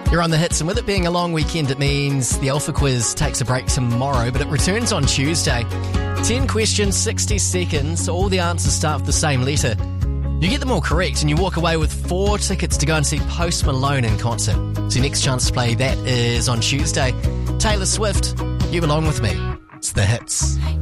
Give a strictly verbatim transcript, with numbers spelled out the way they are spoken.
You're on the hits, and with it being a long weekend, it means the Alpha Quiz takes a break tomorrow, but it returns on Tuesday. ten questions, sixty seconds. All the answers start with the same letter. You get them all correct, and you walk away with four tickets to go and see Post Malone in concert. So your next chance to play that is on Tuesday. Taylor Swift, You Belong With Me. It's the hits.